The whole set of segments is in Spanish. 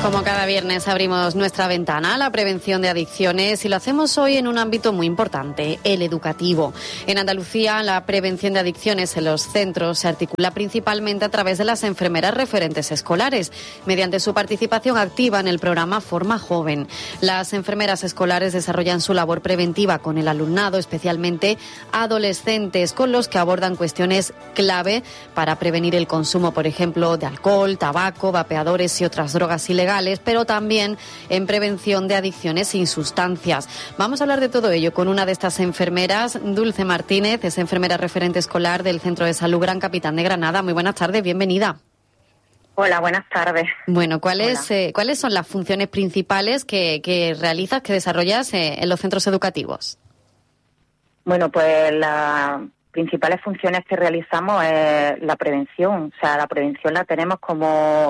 Como cada viernes abrimos nuestra ventana a la prevención de adicciones y lo hacemos hoy en un ámbito muy importante, el educativo. En Andalucía, la prevención de adicciones en los centros se articula principalmente a través de las enfermeras referentes escolares, mediante su participación activa en el programa Forma Joven. Las enfermeras escolares desarrollan su labor preventiva con el alumnado, especialmente adolescentes, con los que abordan cuestiones clave para prevenir el consumo, por ejemplo, de alcohol, tabaco, vapeadores y otras drogas ilegales, pero también en prevención de adicciones sin sustancias. Vamos a hablar de todo ello con una de estas enfermeras, Dulce Martínez, es enfermera referente escolar del Centro de Salud Gran Capitán de Granada. Muy buenas tardes, bienvenida. Hola, buenas tardes. Bueno, ¿cuáles son las funciones principales que realizas, que desarrollas en los centros educativos? Bueno, pues las principales funciones que realizamos es la prevención. O sea, la prevención la tenemos como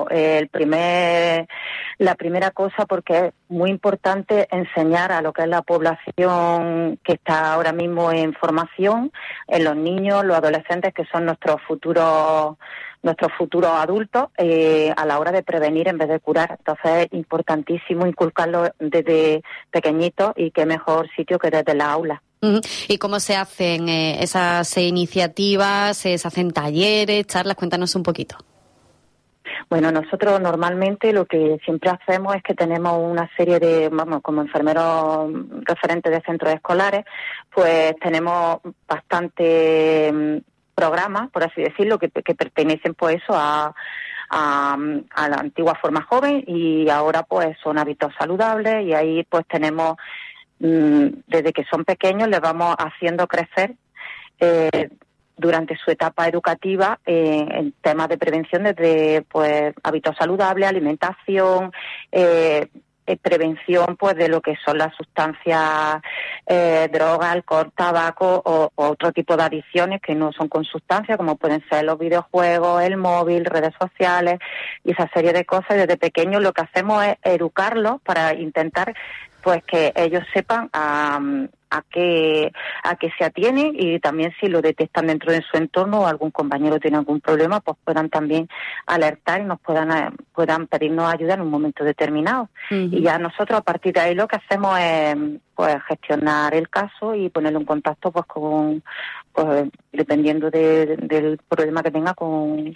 la primera cosa, porque es muy importante enseñar a lo que es la población que está ahora mismo en formación, en los niños, los adolescentes, que son nuestros futuros adultos, a la hora de prevenir en vez de curar. Entonces es importantísimo inculcarlo desde pequeñitos, y qué mejor sitio que desde la aula. ¿Y cómo se hacen esas iniciativas? ¿Se hacen talleres, charlas? Cuéntanos un poquito. Bueno, nosotros normalmente lo que siempre hacemos es que tenemos una serie de, como enfermeros referentes de centros escolares, pues tenemos bastante programas, por así decirlo, que pertenecen pues eso a la antigua Forma Joven, y ahora pues son hábitos saludables, y ahí pues tenemos, desde que son pequeños les vamos haciendo crecer durante su etapa educativa en temas de prevención, desde pues hábitos saludables, alimentación, prevención pues de lo que son las sustancias, droga, alcohol, tabaco o otro tipo de adicciones que no son con sustancias, como pueden ser los videojuegos, el móvil, redes sociales y esa serie de cosas. Desde pequeños lo que hacemos es educarlos para intentar pues que ellos sepan a qué se atienen, y también si lo detectan dentro de su entorno o algún compañero tiene algún problema, pues puedan también alertar y nos puedan pedirnos ayuda en un momento determinado. Uh-huh. Y ya nosotros a partir de ahí lo que hacemos es pues gestionar el caso y ponerlo en contacto pues dependiendo del problema que tenga con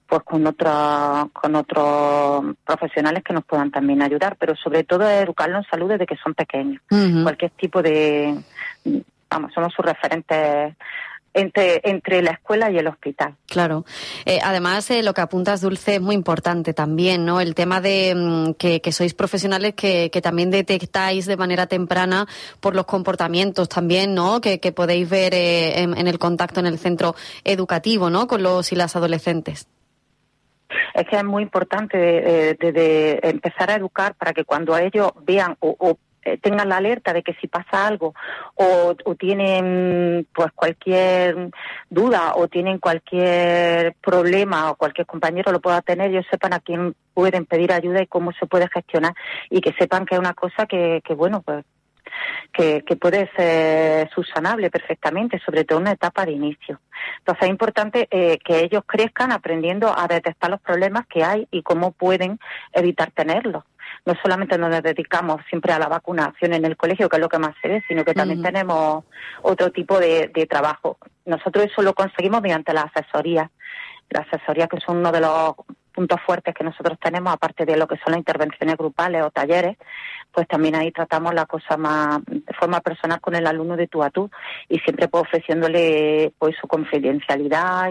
otros profesionales que nos puedan también ayudar, pero sobre todo es educarlos en salud desde que son pequeños. Uh-huh. Cualquier tipo de, somos sus referentes entre la escuela y el hospital. Claro. Además, lo que apuntas, Dulce, es muy importante también, ¿no? El tema de que sois profesionales que también detectáis de manera temprana por los comportamientos también, ¿no? Que podéis ver en el contacto en el centro educativo, ¿no? Con los y las adolescentes. Es que es muy importante de empezar a educar para que cuando ellos vean o tengan la alerta de que si pasa algo o tienen pues cualquier duda o tienen cualquier problema, o cualquier compañero lo pueda tener, ellos sepan a quién pueden pedir ayuda y cómo se puede gestionar, y que sepan que es una cosa que bueno, pues que puede ser subsanable perfectamente, sobre todo en una etapa de inicio. Entonces es importante que ellos crezcan aprendiendo a detectar los problemas que hay y cómo pueden evitar tenerlos. No solamente nos dedicamos siempre a la vacunación en el colegio, que es lo que más se ve, sino que también tenemos otro tipo de trabajo. Nosotros eso lo conseguimos mediante la asesoría. Las asesorías, que son uno de los puntos fuertes que nosotros tenemos, aparte de lo que son las intervenciones grupales o talleres, pues también ahí tratamos la cosa más de forma personal con el alumno de tú a tú, y siempre pues ofreciéndole pues su confidencialidad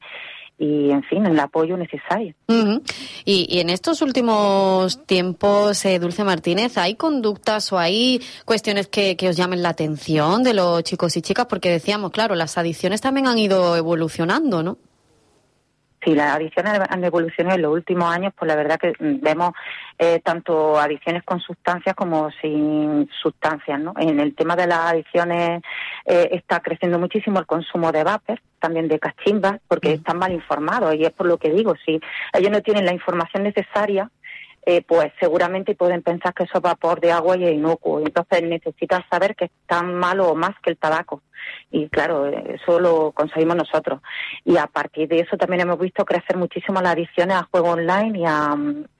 y en fin, el apoyo necesario. Uh-huh. Y en estos últimos tiempos, Dulce Martínez, ¿hay conductas o hay cuestiones que os llamen la atención de los chicos y chicas? Porque decíamos, claro, las adicciones también han ido evolucionando, ¿no? Sí, las adicciones han evolucionado en los últimos años, pues la verdad que vemos tanto adicciones con sustancias como sin sustancias, ¿no? En el tema de las adicciones está creciendo muchísimo el consumo de vapor, también de cachimbas, porque están mal informados, y es por lo que digo, si ellos no tienen la información necesaria, pues seguramente pueden pensar que eso es vapor de agua y es inocuo, entonces necesitan saber que es tan malo o más que el tabaco. Y claro, eso lo conseguimos nosotros. Y a partir de eso también hemos visto crecer muchísimo las adicciones a juegos online y a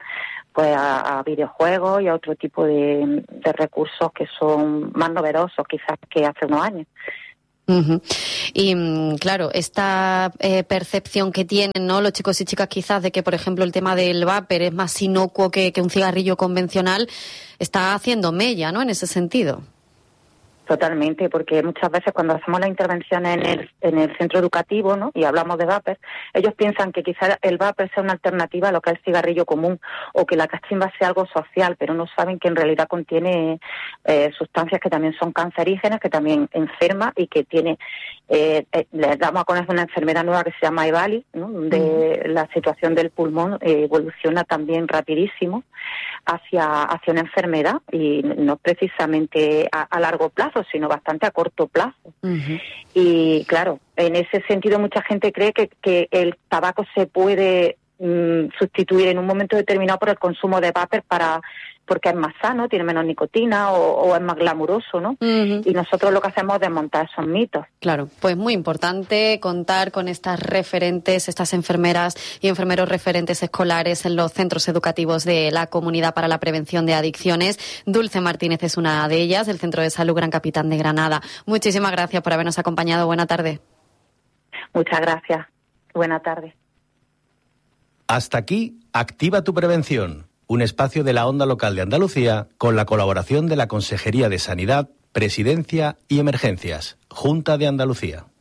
pues a videojuegos y a otro tipo de recursos que son más novedosos quizás que hace unos años. Uh-huh. Y claro, esta percepción que tienen, ¿no?, los chicos y chicas quizás de que, por ejemplo, el tema del vapor es más inocuo que un cigarrillo convencional, está haciendo mella, ¿no?, en ese sentido. Totalmente, porque muchas veces cuando hacemos las intervenciones en el centro educativo, ¿no?, y hablamos de vapor, ellos piensan que quizás el vapor sea una alternativa a lo que es el cigarrillo común o que la cachimba sea algo social, pero no saben que en realidad contiene sustancias que también son cancerígenas, que también enferma y que tiene, les damos a conocer una enfermedad nueva que se llama EVALI, ¿no?, donde la situación del pulmón evoluciona también rapidísimo hacia una enfermedad y no precisamente a largo plazo, sino bastante a corto plazo. Uh-huh. Y claro, en ese sentido mucha gente cree que el tabaco se puede sustituir en un momento determinado por el consumo de vapor porque es más sano, tiene menos nicotina o es más glamuroso, ¿no? Uh-huh. Y nosotros lo que hacemos es desmontar esos mitos. Claro, pues muy importante contar con estas referentes, estas enfermeras y enfermeros referentes escolares en los centros educativos de la Comunidad para la Prevención de Adicciones. Dulce Martínez es una de ellas, del Centro de Salud Gran Capitán de Granada. Muchísimas gracias por habernos acompañado. Buena tarde. Muchas gracias. Buena tarde. Hasta aquí, Activa tu Prevención, un espacio de la Onda Local de Andalucía con la colaboración de la Consejería de Sanidad, Presidencia y Emergencias, Junta de Andalucía.